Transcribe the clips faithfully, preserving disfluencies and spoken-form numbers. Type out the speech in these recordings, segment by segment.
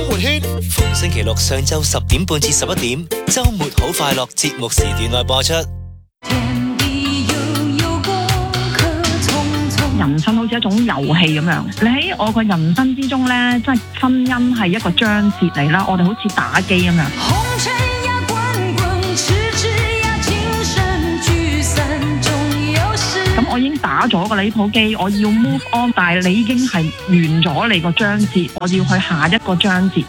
活圈，逢星期六上晝十點半至十一點，周末好快樂節目時段內播出。 人生好似一種遊戲咁樣，你喺我個人生之中咧，即係婚姻係一個章節嚟啦，我哋好似打機咁樣。咁我已經打咗個呢鋪機，我要 move on，但係你已經係完咗你個章節，我要去下一個章節。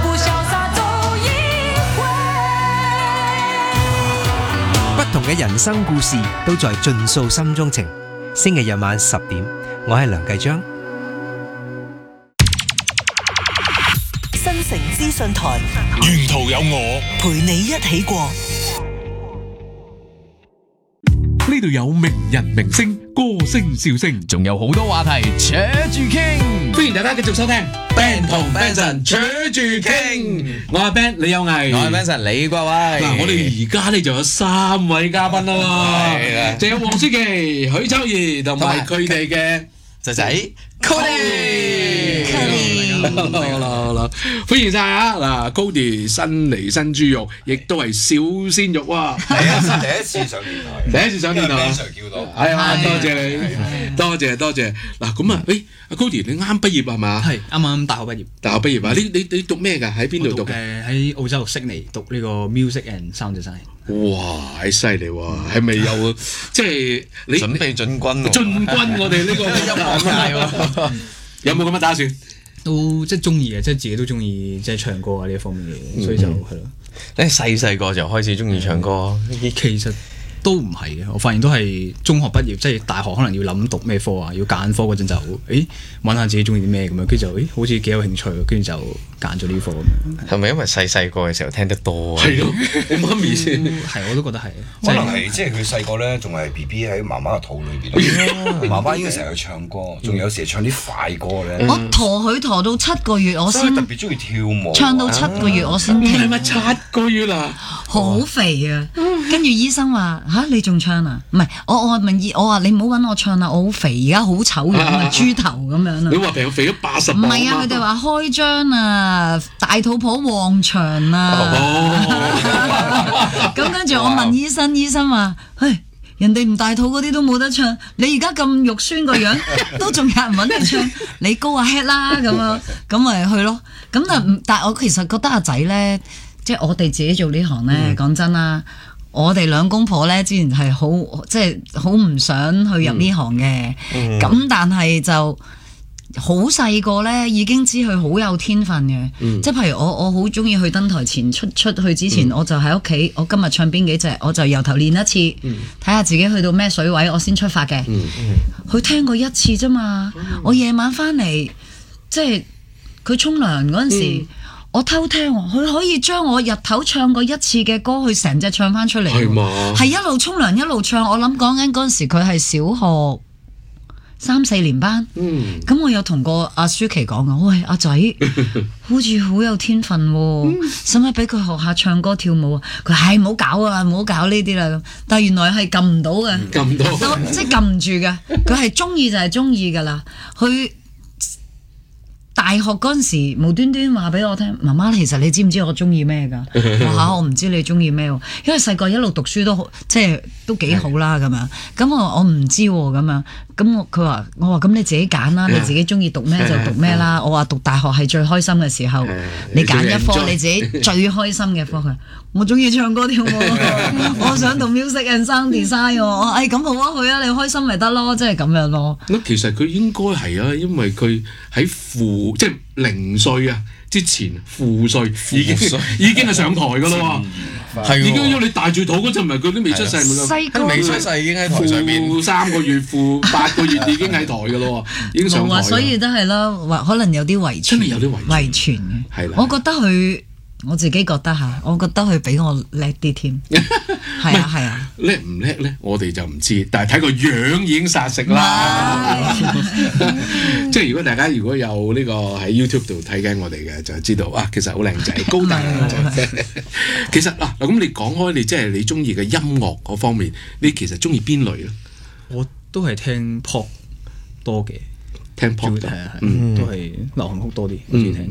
不同嘅人生故事都在盡訴心中情。星期日晚十點，我係梁繼章。 新城資訊台， 沿途有我陪你一起過。 呢度有名人明星、歌星笑聲，仲有好多話題扯住傾。歡迎大家繼續收聽 Ben 同 Benson 扯住傾。我係 Ben 李有毅， 我係 Benson 李國威。 嗱，我哋而家咧就有三位嘉賓啦喎，就有黃舒淇、許秋怡同埋佢哋嘅仔仔 Cody。 好啦好啦，歡迎晒啊！嗱 ，Cody 新嚟新豬肉，亦都係小鮮肉喎。 第一次第一次上電台， 第一次上電台啊！ 叫到， 係啊，多謝你，多謝多謝。嗱，咁啊，誒，阿 Cody 你啱畢業係嘛？ 係啱啱大學畢業。 大學畢業啊？你你你讀咩㗎？喺邊度讀？ 誒喺澳洲悉尼讀呢個 music and sound design。 哇！係犀利喎，係咪有即係你準備進軍喎？ 進軍我哋呢個音樂界喎，有冇咁嘅打算？ 都即係中意嘅，即係自己都中意即係唱歌啊呢一方面嘅嘢，所以就係咯。 你細細個就開始中意唱歌？ 其實都唔係嘅，我發現都係中學畢業，即係大學可能要諗讀咩科啊，要揀科嗰陣就誒揾下自己中意啲咩咁樣，跟住就誒好似幾有興趣，跟住就揀咗呢科咁樣。 係咪因為細細個嘅時候聽得多啊？ 係咯，你媽咪先係我都覺得係。 可能係即係佢細個咧，仲係 B B 喺媽媽嘅肚裏邊，媽媽應該成日去唱歌，仲有時唱啲快歌咧。 我陀佢陀到七個月，我先特別中意跳舞。 唱到七個月我先停。 係咪七個月啦？ 好肥啊！跟住醫生話吓你仲唱啊？唔係我我問醫我話你唔好揾我唱啦，我好肥而家好醜樣啊，豬頭咁樣啊！ 你話平肥咗八十磅？ 唔係啊，佢哋話開張啊，大肚婆旺場啊！咁跟住我問醫生，醫生話：，嘿，人哋唔大肚嗰啲都冇得唱，你而家咁肉酸個樣，都仲有人揾你唱，你高啊 head 啦咁樣，咁咪去咯。咁但但係我其實覺得阿仔咧，即係我哋自己做呢行咧，講、嗯、真啦。我哋兩公婆咧，之前係好即係好唔想去入呢行嘅，咁、嗯、但係就好細個咧，已經知佢好有天分嘅。嗯、即係譬如我我好中意去登台前出出去之前，嗯、我就喺屋企，我今日唱邊幾隻，我就由頭練一次，睇下、嗯、自己去到咩水位，我先出發嘅。佢、嗯嗯、聽過一次啫嘛，嗯、我夜晚翻嚟，即係佢沖涼嗰陣時。嗯我偷聽喎，佢可以將我日頭唱過一次嘅歌，佢成隻唱翻出嚟。係嘛？係一路沖涼一路唱。我諗講緊嗰陣時，佢係小學三四年班。嗯。咁我有同過阿舒淇講啊，喂阿仔，好似好有天分喎，使唔使俾佢學下唱歌跳舞啊？佢係唔好搞啊，唔好搞呢啲啦咁。但係原來係撳唔到嘅，撳唔到，即係撳唔住嘅。佢係中意就係中意㗎啦，佢。大學嗰陣時無端端話俾我聽，媽媽其實你知唔知我中意咩㗎？我嚇我唔知你中意咩喎，因為細個一路讀書都好，即係都幾好啦咁樣。咁我我唔知喎咁樣。咁我佢話我話咁你自己揀啦，你自己中意讀咩就讀咩啦。我話讀大學係最開心嘅時候，你揀一科你自己最開心嘅科。佢我中意唱歌跳舞，我想讀 music and sound design 喎。我誒咁好啊，去啊，你開心咪得咯，即係咁樣咯。 咁其實佢應該係啊，因為佢喺負即係零歲啊之前負歲已經已經係上台㗎啦喎，係已經因為你大住肚嗰陣，咪佢都未出世咪咁，未出世已經喺台上面，負三個月、負八個月已經喺台㗎啦喎，已經上台。 所以都係啦，或可能有啲遺傳， 真係有啲遺遺傳嘅。係啦，我覺得佢。我自己覺得嚇，我覺得佢比我叻啲添，係啊係啊， 叻唔叻咧？我哋就唔知，但係睇個樣已經殺食啦。即係如果大家如果有呢個喺 YouTube 度睇緊我哋嘅，就知道啊，其實好靚仔，高大靚仔。其實嗱嗱咁，你講開你即係你中意嘅音樂嗰方面，你其實中意邊類咧？ 我都係聽 pop 多嘅， 聽 pop 係啊係，都係流行曲多啲，中意聽其實。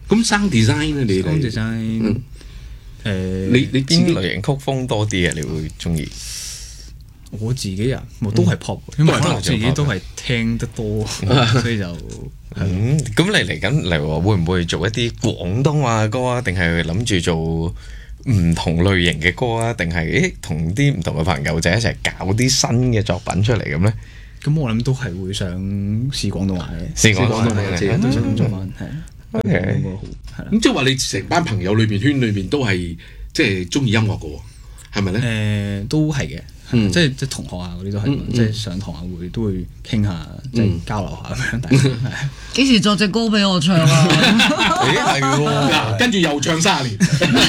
咁生 design 咧，你哋生 design 誒， 你你邊類型曲風多啲啊？你會中意？ 我自己啊，我都係 pop，因為可能自己都係聽得多，所以就嗯，咁你嚟緊嚟話會唔會做一啲廣東話嘅歌啊？定係諗住做唔同類型嘅歌啊？定係誒同啲唔同嘅朋友仔一齊搞啲新嘅作品出嚟咁咧？ 咁我諗都係會想試廣東話嘅， 試廣東話嘅，都想做翻係。 OK， 係啦。 咁即係話你成班朋友裏邊圈裏邊都係即係中意音樂嘅喎，係咪咧？ 誒，都係嘅。即係即係同學啊嗰啲都係，即係上堂啊會都會傾下，即係交流下咁樣。大家幾時作隻歌俾我唱啊？ 誒係喎， 嗱，跟住又唱三十年，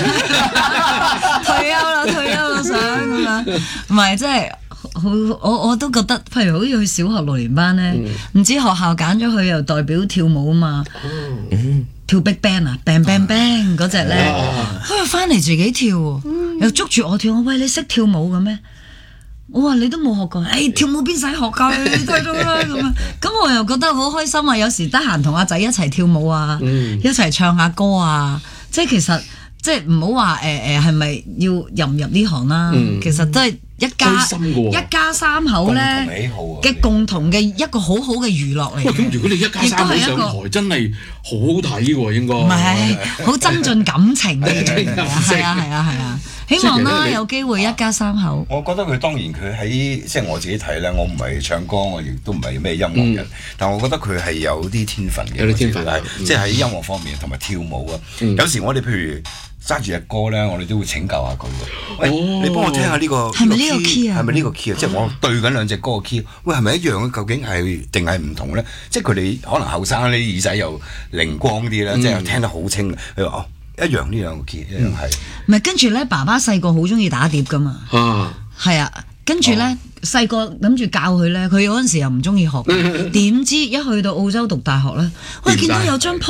退休啦，退休啦，想咁樣。唔係，即係好，我我都覺得，譬如好似去小學六年班咧，唔知學校揀咗佢又代表跳舞啊嘛。跳 Big Bang 啊 ，bang bang bang 嗰隻咧，佢翻嚟自己跳喎，又捉住我跳。我喂，你識跳舞嘅咩？我話你都冇學過，誒、哎、跳舞邊使學㗎？你睇到啦咁樣，咁我又覺得好開心啊！有時得閒同阿仔一齊跳舞啊，嗯、一齊唱下歌啊，即係其實即係唔好話誒誒係咪要入唔入呢行啦？嗯、其實都係一家一家三口咧嘅共同嘅一個好好嘅娛樂嚟。 喂，咁如果你一家三口上台，真係好好睇喎，應該。 唔係，好增進感情嘅嘢，係啊係啊係啊！希望啦，有機會一家三口。 我覺得佢當然佢喺即係我自己睇咧，我唔係唱歌，我亦都唔係咩音樂人，但我覺得佢係有啲天分嘅。 有啲天分， 即係喺音樂方面同埋跳舞啊。有時我哋譬如揸住隻歌咧，我哋都會請教下佢。喂，你幫我聽下呢個係咪呢個 key 啊？ 係咪呢個 key 啊？即係我對緊兩隻歌嘅 key，喂係咪一樣嘅？究竟係定係唔同咧？即係佢哋可能後生啲耳仔又靈光啲咧，即係聽得好清。佢話哦。一樣呢兩個 key 一樣係， 唔係跟住咧，爸爸細個好中意打碟噶嘛，係啊，跟住咧細個諗住教佢咧，佢嗰陣時又唔中意學，點知一去到澳洲讀大學咧，喂見到有張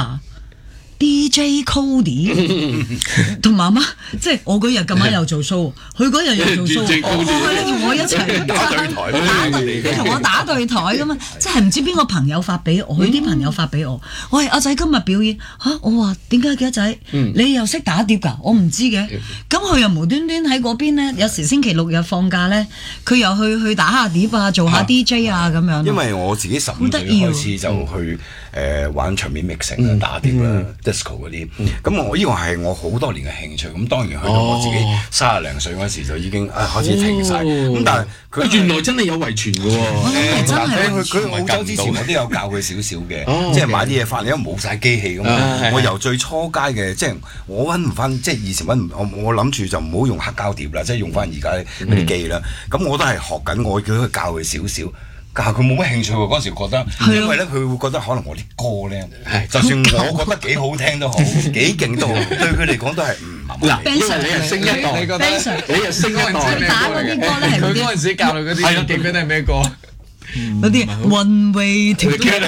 poster。D J Cody 同媽媽，即係我嗰日咁啱又做 show，佢嗰日又做 show，佢拎住我一齊打對台，同我打對台咁啊！即係唔知邊個朋友發俾我，佢啲朋友發俾我，喂阿仔今日表演嚇，我話點解嘅阿仔，你又識打碟㗎？我唔知嘅，咁佢又無端端喺嗰邊咧，有時星期六日放假咧，佢又去去打下碟啊，做下 D J 啊咁樣。 因為我自己十五歲開始就去誒玩場面 mixing 啊，打碟啦。disco 嗰啲，咁我呢個係我好多年嘅興趣，咁當然去到我自己三十零歲嗰時就已經啊開始停晒，咁但係佢原來真係有遺傳嘅喎。 真係佢佢澳洲之前我都有教佢少少嘅，即係買啲嘢翻嚟，因為冇晒機器咁嘛。我由最初階嘅，即係我揾唔翻，即係以前揾唔，我我諗住就唔好用黑膠碟啦，即係用翻而家嗰啲機啦。咁我都係學緊，我叫佢教佢少少。但係佢冇乜興趣喎，嗰陣時覺得，因為咧佢會覺得可能我啲歌咧，就算我覺得幾好聽都好，幾勁都好，對佢嚟講都係唔嗱，因為你係升一代， 你覺得你係升一代， 打嗰啲歌咧係佢嗰陣時教你嗰啲，係啊，記唔記得係咩歌？ 嗰啲 One Way to 咁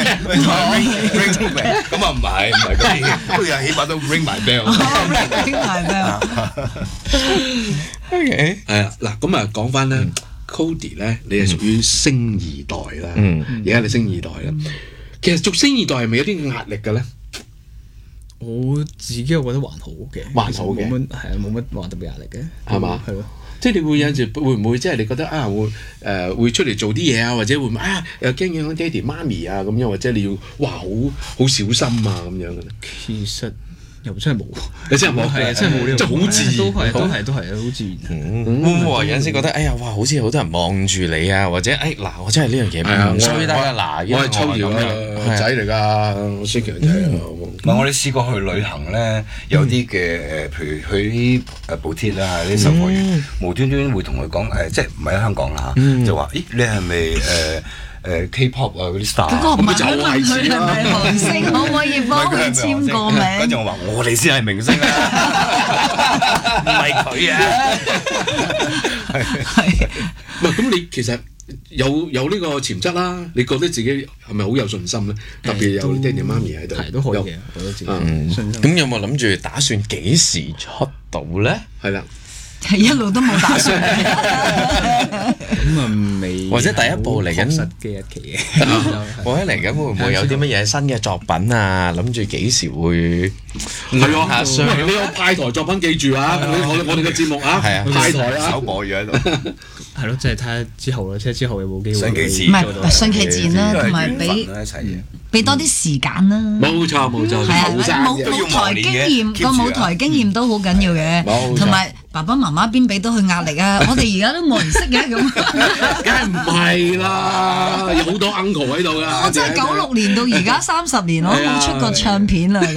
啊唔係唔係嗰啲，都有起碼都 ring my bell。ring my bell。 OK， 係啊，嗱咁啊講翻咧。Cody 咧，你係屬於星二代啦，而家你星二代啦。其實做星二代係咪有啲壓力嘅咧？ 我自己我覺得還好嘅， 還好嘅， 冇乜係啊，冇乜話特別壓力嘅， 係嘛？ 係咯， 即係你會有陣時會唔會即係你覺得啊會誒會出嚟做啲嘢啊，或者會唔會啊又驚影響爹哋媽咪啊咁樣，或者你要哇好好小心啊咁樣嘅咧？ 其實。又真係冇， 你真係冇， 係啊，真係冇呢個， 即係好自然， 都係都係都係好自然。 會唔會話有陣時覺得，哎呀，哇，好似好多人望住你啊，或者，哎，嗱，我真係呢樣嘢唔衰得啊，嗱， 我係秋瑤嘅仔嚟㗎，我識強仔啊。 唔係，我哋試過去旅行咧，有啲嘅誒，譬如去啲誒補貼啊，啲售貨員無端端會同佢講誒，即係唔係喺香港啦嚇，就話，咦，你係咪誒？誒 K-pop 啊嗰啲 star， 咁咪就係佢係咪韓星？可唔可以幫佢簽個名？ 跟住我話：我哋先係明星啊，唔係佢啊。 係。 唔係咁，你其實有有呢個潛質啦。你覺得自己係咪好有信心咧？特別有爹哋媽咪喺度， 係都可以嘅，覺得自己信心。 咁有冇諗住打算幾時出道咧？ 係啦。 係一路都冇打算。 咁啊未， 或者第一部嚟緊實嘅日期嘅， 或者嚟緊會唔會有啲乜嘢新嘅作品啊？諗住幾時會？ 係啊，喂，你有派台作品記住啊！我我哋嘅節目啊， 係啊， 派台啊， 手播嘢喺度。 係咯，即係睇下之後咯，即係之後有冇機會。 順其唔係順其自然啦，同埋俾一齊嘅。 俾多啲時間啦。 冇錯冇錯， 係啊， 後生舞嘅舞台經驗個舞台經驗都好緊要嘅，同埋爸爸媽媽邊俾到佢壓力啊！我哋而家都冇人識嘅咁。 梗係唔係啦，有好多 uncle 喺度㗎。 我真係九六年到而家三十年，我都冇出過唱片啦。